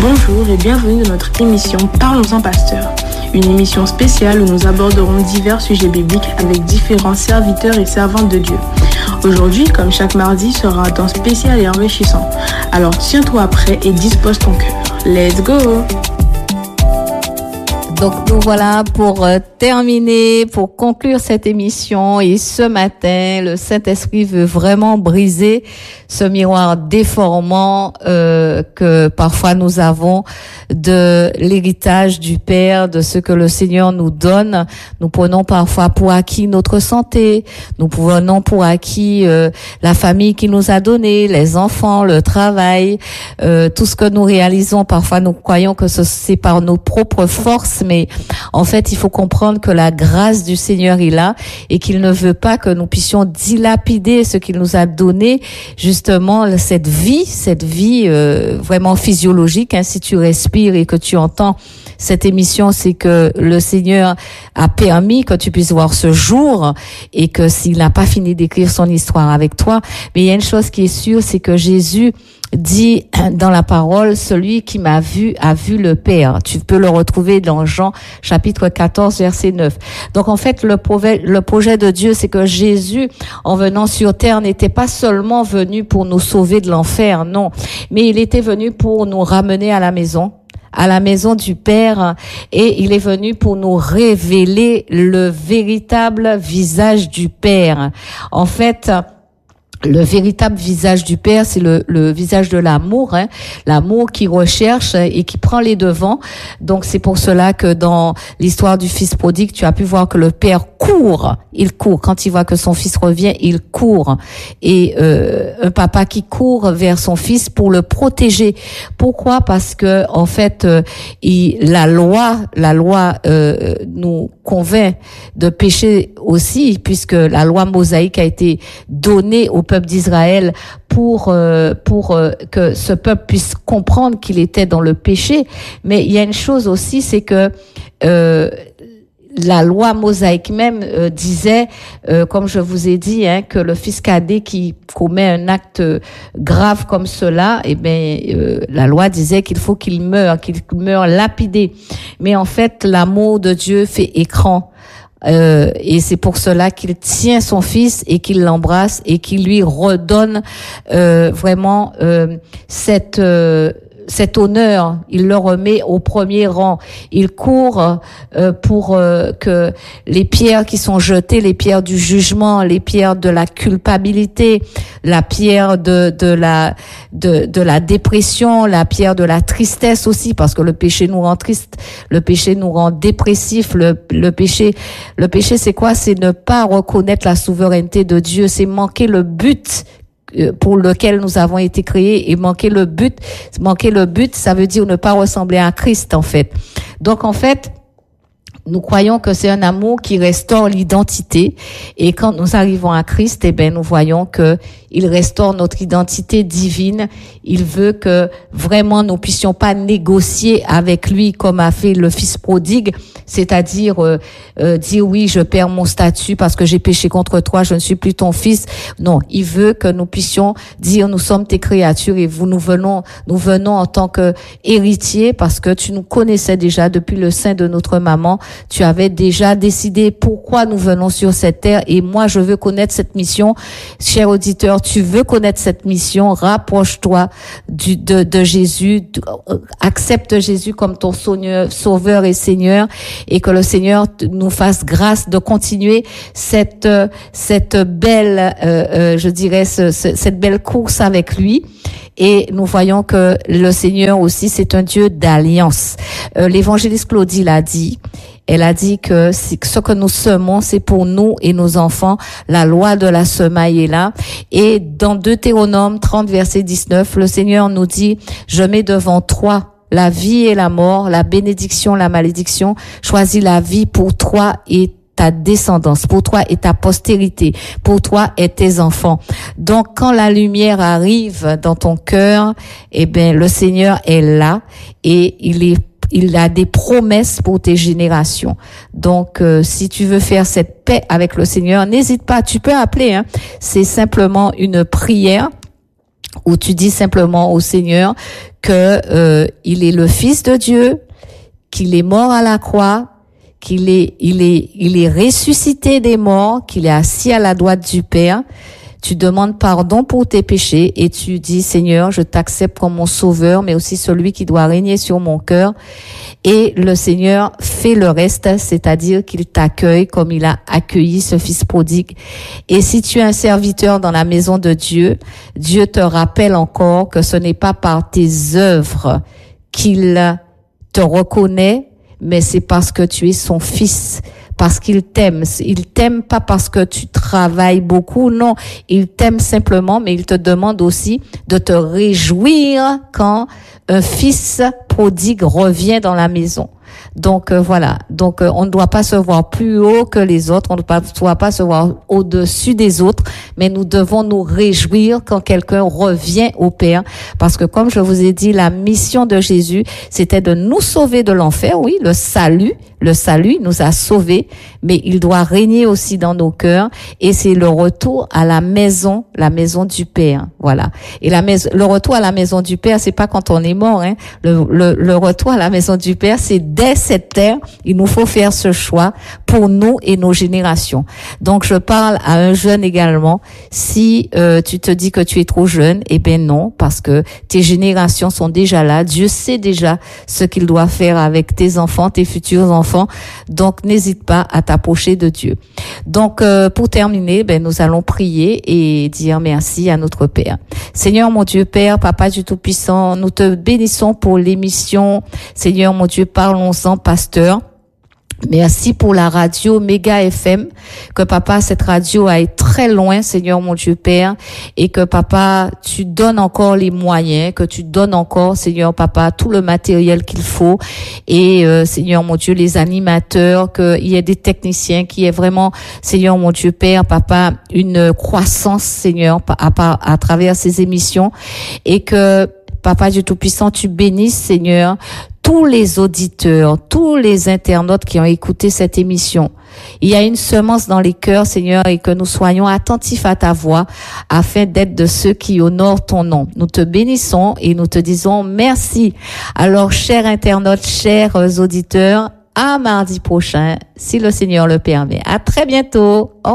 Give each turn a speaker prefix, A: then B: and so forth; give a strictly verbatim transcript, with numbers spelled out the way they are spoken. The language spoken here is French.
A: Bonjour et bienvenue dans notre émission Parlons-en Pasteur, une émission spéciale où nous aborderons divers sujets bibliques avec différents serviteurs et servantes de Dieu. Aujourd'hui, comme chaque mardi, sera un temps spécial et enrichissant. Alors tiens-toi prêt et dispose ton cœur. Let's go!
B: Donc nous voilà pour euh, terminer, pour conclure cette émission. Et ce matin, le Saint-Esprit veut vraiment briser ce miroir déformant euh, que parfois nous avons de l'héritage du Père, de ce que le Seigneur nous donne. Nous prenons parfois pour acquis notre santé, nous prenons pour acquis euh, la famille qui nous a donné, les enfants, le travail, euh, tout ce que nous réalisons. Parfois nous croyons que ce, c'est par nos propres forces, mais en fait, il faut comprendre que la grâce du Seigneur est là et qu'il ne veut pas que nous puissions dilapider ce qu'il nous a donné, justement, cette vie, cette vie euh, vraiment physiologique. Hein, si tu respires et que tu entends cette émission, c'est que le Seigneur a permis que tu puisses voir ce jour et que s'il n'a pas fini d'écrire son histoire avec toi. Mais il y a une chose qui est sûre, c'est que Jésus dit dans la parole, celui qui m'a vu a vu le Père. Tu peux le retrouver dans Jean chapitre quatorze verset neuf. Donc en fait, le projet, le projet de Dieu, c'est que Jésus, en venant sur terre, n'était pas seulement venu pour nous sauver de l'enfer, non, mais il était venu pour nous ramener à la maison, à la maison du Père, et il est venu pour nous révéler le véritable visage du Père. En fait, le véritable visage du Père, c'est le, le visage de l'amour, hein, l'amour qui recherche et qui prend les devants. Donc c'est pour cela que dans l'histoire du fils prodigue, tu as pu voir que le Père court, il court. Quand il voit que son fils revient, il court. Et euh, un papa qui court vers son fils pour le protéger. Pourquoi? Parce que en fait, euh, il, la loi, la loi euh, nous convainc de pécher aussi, puisque la loi mosaïque a été donnée au peuple d'Israël pour euh, pour euh, que ce peuple puisse comprendre qu'il était dans le péché. Mais il y a une chose aussi, c'est que euh, la loi mosaïque même euh, disait, euh, comme je vous ai dit, hein, que le fils cadet qui commet un acte grave comme cela, eh ben, euh, la loi disait qu'il faut qu'il meure, qu'il meure lapidé. Mais en fait, l'amour de Dieu fait écran. Euh, et c'est pour cela qu'il tient son fils et qu'il l'embrasse et qu'il lui redonne euh, vraiment euh, cette euh, cet honneur. Il le remet au premier rang. Il court euh, pour euh, que les pierres qui sont jetées, les pierres du jugement, les pierres de la culpabilité, la pierre de de la de de la dépression, la pierre de la tristesse aussi, parce que le péché nous rend triste, le péché nous rend dépressif, le le péché le péché c'est quoi? C'est ne pas reconnaître la souveraineté de Dieu, c'est manquer le but pour lequel nous avons été créés, et manquer le but, manquer le but, ça veut dire ne pas ressembler à Christ, en fait. Donc, en fait, nous croyons que c'est un amour qui restaure l'identité, et quand nous arrivons à Christ, eh ben, nous voyons que il restaure notre identité divine. Il veut que vraiment nous puissions pas négocier avec lui comme a fait le fils prodigue, c'est-à-dire euh, euh, dire oui, je perds mon statut parce que j'ai péché contre toi, je ne suis plus ton fils. Non, il veut que nous puissions dire nous sommes tes créatures et vous nous venons, nous venons en tant que héritiers parce que tu nous connaissais déjà depuis le sein de notre maman. Tu avais déjà décidé pourquoi nous venons sur cette terre, et moi je veux connaître cette mission. Cher auditeur, tu veux connaître cette mission, rapproche-toi du, de, de Jésus, accepte Jésus comme ton sauveur et Seigneur, et que le Seigneur nous fasse grâce de continuer cette cette belle, euh, euh, je dirais, ce, ce, cette belle course avec lui. Et nous voyons que le Seigneur aussi, c'est un Dieu d'alliance. Euh, l'évangéliste Claudie l'a dit. Elle a dit que ce que nous semons, c'est pour nous et nos enfants. La loi de la semaille est là. Et dans Deutéronome trente, verset dix-neuf, le Seigneur nous dit, je mets devant toi la vie et la mort, la bénédiction, la malédiction. Choisis la vie pour toi et ta descendance, pour toi et ta postérité, pour toi et tes enfants. Donc, quand la lumière arrive dans ton cœur, eh ben, le Seigneur est là et il est Il a des promesses pour tes générations. Donc, euh, si tu veux faire cette paix avec le Seigneur, n'hésite pas, tu peux appeler. Hein. C'est simplement une prière. où tu dis simplement au Seigneur que euh, il est le Fils de Dieu, qu'il est mort à la croix, qu'il est, il est, il est ressuscité des morts, qu'il est assis à la droite du Père. Tu demandes pardon pour tes péchés et tu dis, Seigneur, je t'accepte comme mon sauveur, mais aussi celui qui doit régner sur mon cœur. Et le Seigneur fait le reste, c'est-à-dire qu'il t'accueille comme il a accueilli ce fils prodigue. Et si tu es un serviteur dans la maison de Dieu, Dieu te rappelle encore que ce n'est pas par tes œuvres qu'il te reconnaît, mais c'est parce que tu es son fils. Parce qu'il t'aime. Il t'aime pas parce que tu travailles beaucoup, non. Il t'aime simplement, mais il te demande aussi de te réjouir quand un fils prodigue revient dans la maison. Donc euh, voilà, donc euh, on ne doit pas se voir plus haut que les autres, on ne doit pas se voir au-dessus des autres, mais nous devons nous réjouir quand quelqu'un revient au Père, parce que comme je vous ai dit, la mission de Jésus, c'était de nous sauver de l'enfer, oui, le salut, le salut nous a sauvés, mais il doit régner aussi dans nos cœurs, et c'est le retour à la maison, la maison du Père, voilà. Et la maison, le retour à la maison du Père, c'est pas quand on est mort, hein. Le, le, le retour à la maison du Père, c'est dès cette terre, il nous faut faire ce choix pour nous et nos générations. Donc, je parle à un jeune également. Si euh, tu te dis que tu es trop jeune, eh ben non, parce que tes générations sont déjà là. Dieu sait déjà ce qu'il doit faire avec tes enfants, tes futurs enfants. Donc, n'hésite pas à t'approcher de Dieu. Donc, euh, pour terminer, ben nous allons prier et dire merci à notre Père. Seigneur, mon Dieu, Père, Papa du Tout-Puissant, nous te bénissons pour l'émission. Seigneur, mon Dieu, parlons-en, pasteur. Merci pour la radio Méga F M, que papa, cette radio aille très loin, Seigneur mon Dieu Père, et que papa, tu donnes encore les moyens, que tu donnes encore, Seigneur papa, tout le matériel qu'il faut, et euh, Seigneur mon Dieu, les animateurs, qu'il y ait des techniciens, qu'il y ait vraiment, Seigneur mon Dieu Père, papa, une croissance, Seigneur, à, à, à travers ces émissions, et que Papa Dieu Tout-Puissant, tu bénisses, Seigneur, tous les auditeurs, tous les internautes qui ont écouté cette émission. Il y a une semence dans les cœurs, Seigneur, et que nous soyons attentifs à ta voix, afin d'être de ceux qui honorent ton nom. Nous te bénissons et nous te disons merci. Alors, chers internautes, chers auditeurs, à mardi prochain, si le Seigneur le permet. À très bientôt. Au